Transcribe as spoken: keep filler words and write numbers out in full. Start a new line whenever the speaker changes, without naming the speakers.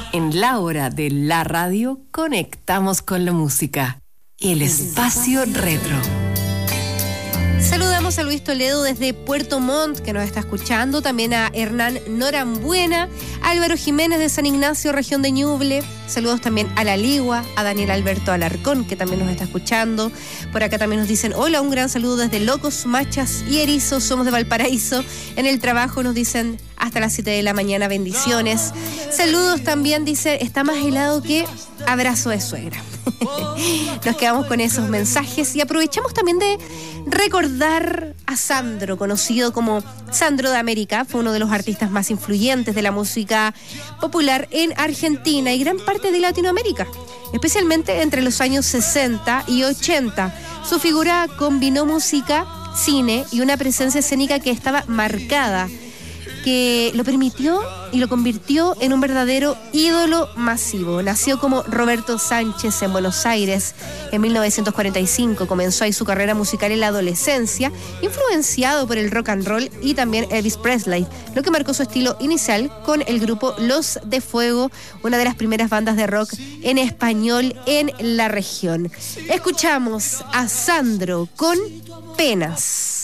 En la hora de la radio, conectamos con la música. El espacio retro.
Saludamos a Luis Toledo desde Puerto Montt, que nos está escuchando, también a Hernán Norambuena, Álvaro Jiménez de San Ignacio, región de Ñuble. Saludos también a La Ligua, a Daniel Alberto Alarcón, que también nos está escuchando. Por acá también nos dicen, hola, un gran saludo desde Locos, Machas y Erizos, somos de Valparaíso. En el trabajo nos dicen, hasta las siete de la mañana, bendiciones. Saludos también, dice, está más helado que abrazo de suegra. Nos quedamos con esos mensajes y aprovechamos también de recordar a Sandro, conocido como Sandro de América. Fue uno de los artistas más influyentes de la música popular en Argentina y gran parte de Latinoamérica, especialmente entre los años sesenta y ochenta. Su figura combinó música, cine y una presencia escénica que estaba marcada, que lo permitió y lo convirtió en un verdadero ídolo masivo. Nació como Roberto Sánchez en Buenos Aires en mil novecientos cuarenta y cinco. Comenzó ahí su carrera musical en la adolescencia, influenciado por el rock and roll y también Elvis Presley, lo que marcó su estilo inicial con el grupo Los de Fuego, una de las primeras bandas de rock en español en la región. Escuchamos a Sandro con Penas.